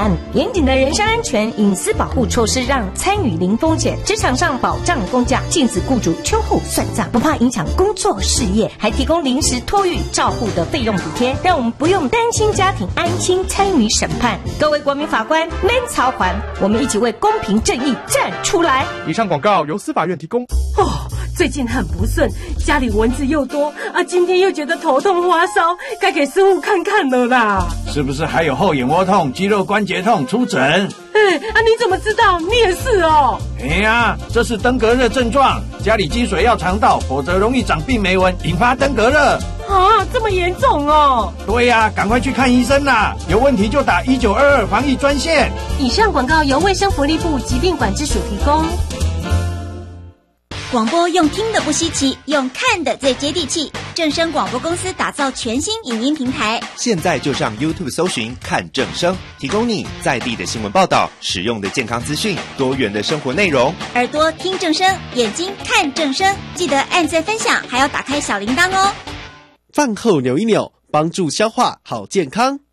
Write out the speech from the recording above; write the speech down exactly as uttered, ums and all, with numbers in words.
难。严谨的人身安全隐私保护措施，让参与零风险，职场上保障工价，禁止雇主秋后算账，不怕影响工作事业，还提供临时托育照护的费用补贴，让我们不用担心家庭，安心参与审判。各位国民法官，免操烦，我们一起为公平正义站出来。 以上广告由司法院提供。 哦，最近很不顺，家里蚊子又多啊，今天又觉得头痛发烧，该给师傅看看了啦。 是不是还有后眼窝痛、肌肉关节痛？出诊。 哎啊，你怎么知道？你也是哦。 哎呀，这是登革热症状，家里积水要肠道，否则容易长病媒蚊，引发登革热。 啊，这么严重哦？ 对呀、啊，赶快去看医生啦！有问题就打一九二二防疫专线。 以上广告由卫生福利部疾病管制署提供。 广播用听的不稀奇，用看的最接地气。正声广播公司打造全新影音平台， 现在就上 YouTube 搜寻看正声，提供你在地的新闻报道、实用的健康资讯、多元的生活内容。 耳朵听正声，眼睛看正声，记得按赞分享，还要打开小铃铛哦。 饭后扭一扭，帮助消化好健康。